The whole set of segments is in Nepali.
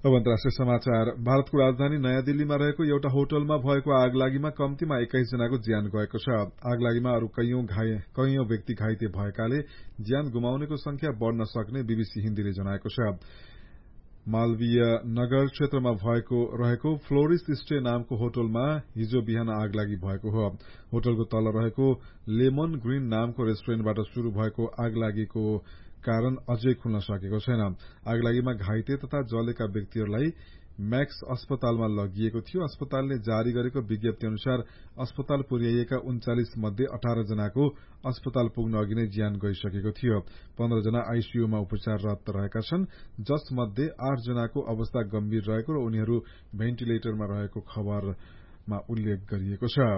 अब अन्तर्राष्ट्रिय समाचार। भारतको राजधानी नयाँ दिल्लीमा रहेको एउटा होटलमा भएको आगलागीमा कम्तीमा 21 जनाको ज्यान गएको छ। आगलागीमा अरू कैयौं व्यक्ति घाइते भएकाले ज्यान गुमाउनेको संख्या बढ़न सक्ने बीबीसी हिन्दीले जनाएको छ। मालवीय नगर क्षेत्रमा रहेको फ्लोरिस स्टे नामको होटलमा हिजो बिहान आगलागी भएको हो। होटलको तल रहेको लेमन ग्रीन नामको रेस्टुरेन्टबाट शुरू भएको आगलागीको कारण अझै खुल्न सकेको छैन। आगलागीमा घाइते तथा जलेका व्यक्तिहरूलाई मैक्स अस्पतालमा लगिएको थियो। अस्पतालले जारी गरेको विज्ञप्ति अनुसार अस्पताल पुर्याइएका 39 मध्ये 18 जनाको अस्पताल पुग्न अघि नै ज्यान गइसकेको थियो। 15 जना आईसीयूमा उपचाररत रहेका छन्, जसमध्ये 8 जनाको अवस्था गम्भीर रहेको र उनीहरू भेन्टिलेटरमा रहेको खबरमा उल्लेख गरिएको छ।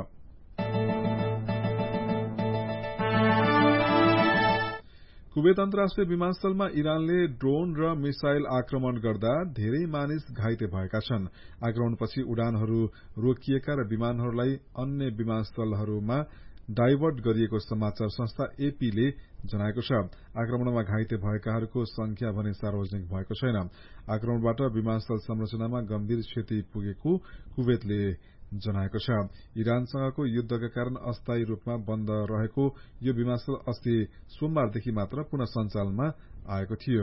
कुवेत अन्तर्राष्ट्रिय विमानस्थलमा इरानले ड्रोन र मिसाइल आक्रमण गर्दा धेरै मानिस घाइते भएका छन्। आक्रमणपछि उडानहरू रोकिएका र विमानहरूलाई अन्य विमानस्थलहरूमा डाइभर्ट गरिएको समाचार संस्था एपीले जनाएको छ। आक्रमणमा घाइते भएकाहरूको संख्या भने सार्वजनिक भएको छैन। आक्रमणबाट विमानस्थल संरचनामा गम्भीर क्षति पुगेको कुवेतले जनाएको छ। इरानसँगको युद्धका कारण अस्थायी रूपमा बन्द रहेको यो विमानस्थल अस्ति सोमबारदेखि मात्र पुनः सञ्चालनमा आएको थियो।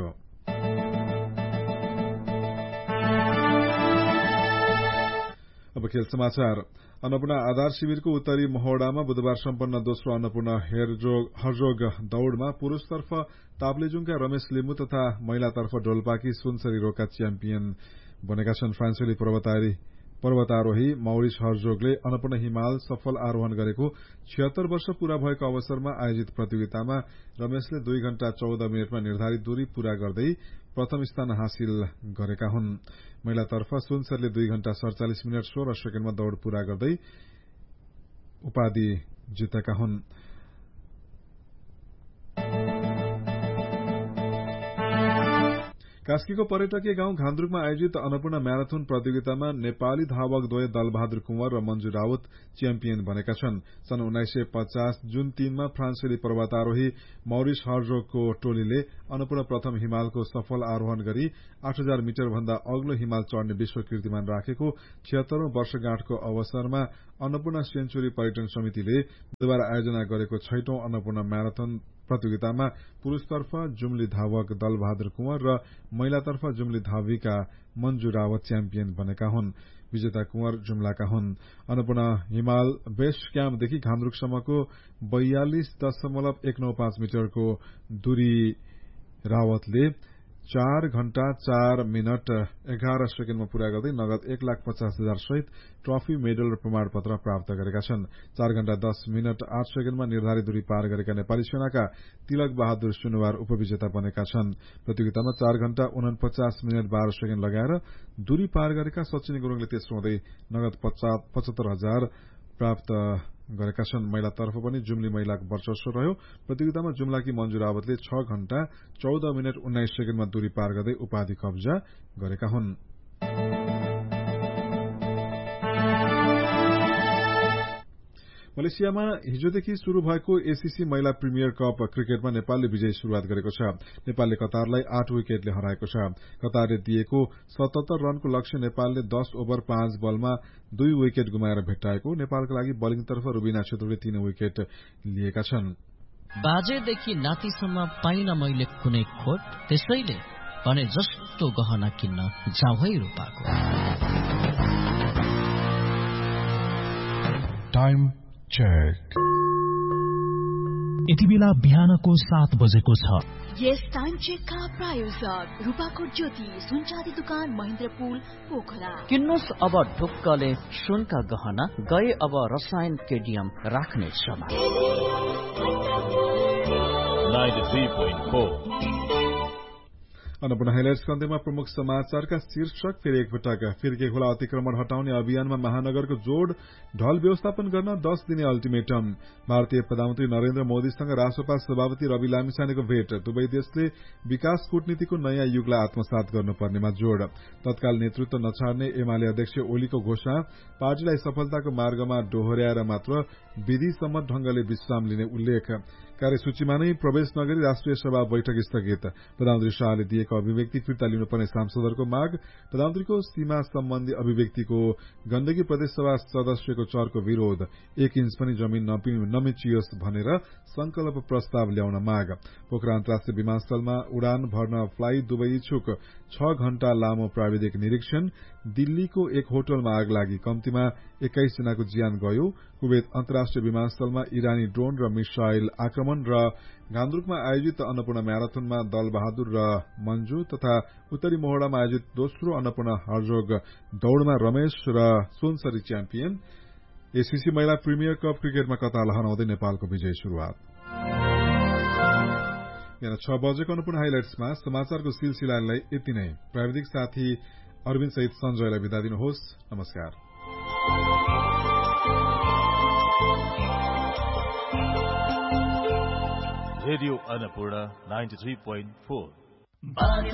अब खेल समाचार। अन्नपूर्ण आधार शिविरको उत्तरी मोहडामा बुधबार सम्पन्न दोस्रो अन्नपूर्ण हर्जोग दौड़मा पुरूषतर्फ ताप्लेजुङका रमेश लिम्बू तथा महिलातर्फ डोल्पाकी सुनसरी रोका च्याम्पियन बनेका छन्। फ्रान्सेली पर्वतारोही मौरिस हर्जोगले अन्नपूर्ण हिमाल सफल आरोहण गरेको 76 वर्ष पूरा भएको अवसरमा आयोजित प्रतियोगितामा रमेशले 2 घण्टा 14 मिनटमा निर्धारित दूरी पूरा गर्दै प्रथम स्थान हासिल गरेका हुन्। महिलातर्फ सुनसरले 2 घण्टा 47 मिनट 16 सेकेण्डमा दौड़ पूरा गर्दै उपाधि जितेका हुन्। कास्कीको पर्यटकीय गाउँ घान्द्रुकमा आयोजित अन्नपूर्ण म्याराथन प्रतियोगितामा नेपाली धावकद्वय दलबहादुर कुंवर र मञ्जु रावत च्याम्पियन बनेका छन्। सन् 1950 जुन 3 मा फ्रान्सेली पर्वतारोही मौरिस हर्जोगको टोलीले अन्नपूर्ण प्रथम हिमालको सफल आरोहण गरी 8000 मिटर भन्दा अग्लो हिमाल चढ़ने विश्व कीर्तिमान राखेको 76औं वर्षगाँठको अवसरमा अन्नपूर्ण सेन्चुरी पर्यटन समितिले बुधबार आयोजना गरेको 6औं अन्नपूर्ण म्याराथन प्रतियोगितामा पुरूषतर्फ जुम्ली धावक दलबहादुर कुंवर र महिलातर्फ जुम्ली धाविका मञ्जु रावत च्याम्पियन बनेका हुन्। विजेता कुंवर जुम्लाका हुन्। अन्नपूर्ण हिमाल बेस क्याम्पदेखि घान्द्रुकसम्मको 42.195 मिटरको दूरी रावतले 4 घण्टा 4 मिनट 11 सेकेण्डमा पूरा गर्दै नगद 1,50,000 सहित ट्रफी, मेडल र प्रमाणपत्र प्राप्त गरेका छन्। 4 घण्टा 10 मिनट 8 सेकेण्डमा निर्धारित दूरी पार गरेका नेपाली सेनाका तिलक बहादुर सुनुवार उपविजेता बनेका छन्। प्रतियोगितामा 4 घण्टा 49 मिनट 12 सेकेण्ड लगाएर दूरी पार गरेका सचिन गुरूङले तेस्रो हुँदै नगद 75,000 प्राप्त गरेका छन्। महिलातर्फ पनि जुम्ली महिलाको वर्चस्व रह्यो। प्रतियोगितामा जुम्लाकी मञ्जु रावतले 6 घण्टा 14 मिनट 19 सेकेण्डमा दूरी पार गर्दै उपाधि कब्जा गरेका हुन्। मलेसियामा हिजोदेखि शुरू भएको एसीसी महिला प्रिमियर कप क्रिकेटमा नेपालले विजयी शुरूआत गरेको छ। नेपालले कतारलाई 8 विकेटले हराएको छ। कतारले दिएको 77 रनको लक्ष्य नेपालले 10 ओभर 5 बलमा 2 विकेट गुमाएर भेट्टाएको। नेपालका लागि बलिङतर्फ रुबिना क्षेत्रले 3 विकेट लिएका छन्। बाजेदेखि नातिसम्म पाइन मैले कुनै खोट, त्यसैले भने जस्तो गहना किन्न जाऊ है रूपाको। Time check. यति बेला बिहानको 7 बजेको छ। यस टाइम चेकका प्रायोजक रूपाकोट ज्योति सुनचाँदी दुकान महेन्द्रपुल पोखरा। किन्नुस् अब ढुक्कले सुनका गहना, गए अब रसायन केडियम राख्ने समय। 93.4 अन्नपूर्ण हाइलाइट्स कन्टेमा प्रमुख समाचारका शीर्षक फेरि एकपटक। फिर्के खोला अतिक्रमण हटाउने अभियानमा महानगरको जोड ढल व्यवस्थापन गर्न 10 दिने अल्टिमेटम। भारतीय प्रधानमन्त्री नरेन्द्र मोदीसँग राष्ट्रपा सभापति रवि लामिछानेको भेट। दुवै देशले विकास कूटनीतिको नयाँ युगलाई आत्मसात गर्नुपर्नेमा जोड़। तत्काल नेतृत्व नछाड्ने एमाले अध्यक्ष ओलीको घोषणा। पार्टीलाई सफलताको मार्गमा डोहोर्याएर मात्र विधिसम्मत ढंगले विश्राम लिने उल्लेख। कार्यसूचीमा नै प्रवेश नगरी राष्ट्रिय सभा बैठक स्थगित प्रधानमन्त्री शाहले दिएको अभिव्यक्ति फिर्ता लिनुपर्ने सांसदहरूको माग प्रधानमन्त्रीको सीमा सम्बन्धी अभिव्यक्तिको गण्डकी प्रदेशसभा सदस्यको चरको विरोध 1 इन्च पनि जमीन नमिचियोस् भनेर संकल्प प्रस्ताव ल्याउन माग पोखरा अन्तर्राष्ट्रिय विमानस्थलमा उडान भर्न फ्लाई दुवै इच्छुक 6 घण्टा लामो प्राविधिक निरीक्षण दिल्लीको एक होटलमा आग लागि कम्तीमा 21 जनाको ज्यान गयो कुवेत अन्तर्राष्ट्रिय विमानस्थलमा इरानी ड्रोन र मिसाइल आक्रमण र गान्तोकमा आयोजित अन्नपूर्ण म्याराथनमा दल बहादुर र मन्जु तथा उत्तरी मोहडामा आयोजित दोस्रो अन्नपूर्ण हर्जोग दौड़मा रमेश र सोनसरी च्याम्पियन एसीसी महिला प्रिमियर कप क्रिकेटमा कतार हराउँदै नेपालको विजय शुरूआत बिहान 6 बजेको अन्नपूर्ण हाइलाइट्समा समाचारको सिलसिलालाई यति नै प्राविधिक साथी अरविन्द सहित सञ्जयलाई बिदा दिनुहोस् नमस्कार रेडियो अन्नपूर्ण 93.4